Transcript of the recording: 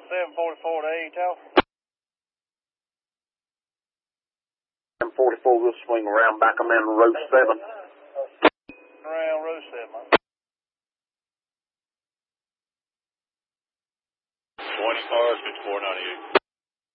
744 to ATOW. 744, we'll swing around back. I'm in row 7. Around row 7. 20 cars, 5498.